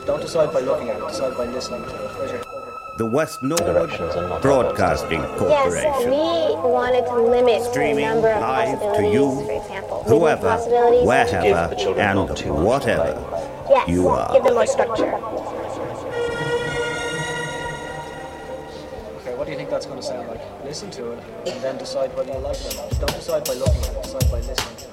Don't decide by looking at it, decide by listening to it. Pleasure. The West Norwood Broadcasting Corporation. Yes, we wanted to limit Streaming the number of live to possibilities, you, for example. whoever, Possibilities. wherever, and whatever Yes, you are. give them more structure. Okay, what do you think that's going to sound like? Listen to it and then decide whether you like it or not. Don't decide by looking at it, decide by listening to it.